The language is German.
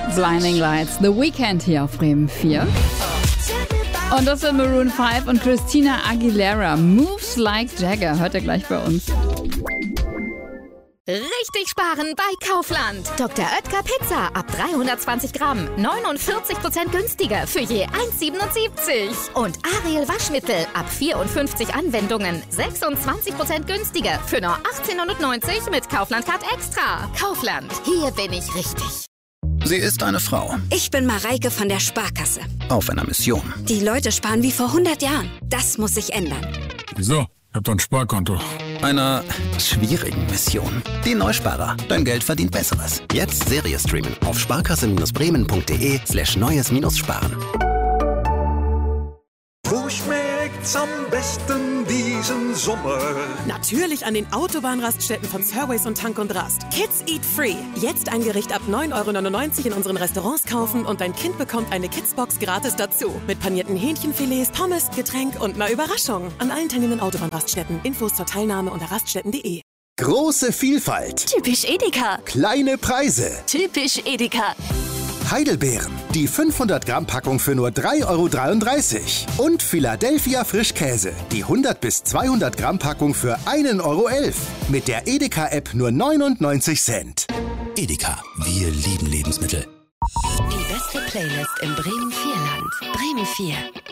Blinding Lights, The Weeknd hier auf Bremen 4. Und das sind Maroon 5 und Christina Aguilera. Moves Like Jagger. Hört ihr gleich bei uns. Richtig sparen bei Kaufland. Dr. Oetker Pizza ab 320 Gramm. 49% günstiger für je 1,77. Und Ariel Waschmittel ab 54 Anwendungen. 26% günstiger für nur 18,90 mit Kaufland Card Extra. Kaufland, hier bin ich richtig. Sie ist eine Frau. Ich bin Mareike von der Sparkasse. Auf einer Mission. Die Leute sparen wie vor 100 Jahren. Das muss sich ändern. Wieso? Ich hab doch ein Sparkonto. Einer schwierigen Mission. Die Neusparer. Dein Geld verdient Besseres. Jetzt Serie streamen auf sparkasse-bremen.de/neues-sparen. Wo schmeckt's am besten diesen Sommer? Natürlich an den Autobahnraststätten von Surways und Tank und Rast. Kids Eat Free. Jetzt ein Gericht ab 9,99 € in unseren Restaurants kaufen und dein Kind bekommt eine Kidsbox gratis dazu. Mit panierten Hähnchenfilets, Pommes, Getränk und einer Überraschung. An allen teilnehmenden Autobahnraststätten. Infos zur Teilnahme unter raststätten.de. Große Vielfalt. Typisch Edeka. Kleine Preise. Typisch Edeka. Heidelbeeren. Die 500 Gramm Packung für nur 3,33 € Und Philadelphia Frischkäse. Die 100 bis 200 Gramm Packung für 1,11 €. Mit der Edeka-App nur 99 Cent. Edeka. Wir lieben Lebensmittel. Die beste Playlist im Bremen 4 Land. Bremen 4.